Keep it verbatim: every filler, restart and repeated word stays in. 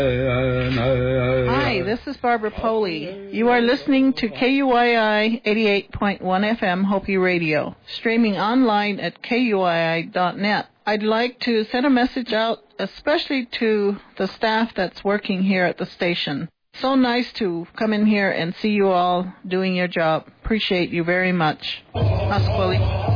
Hi, this is Barbara Poley. You are listening to K U I I eighty-eight point one F M Hopi Radio, streaming online at K U I I dot net. I'd like to send a message out, especially to the staff that's working here at the station. So nice to come in here and see you all doing your job. Appreciate you very much. Asquali.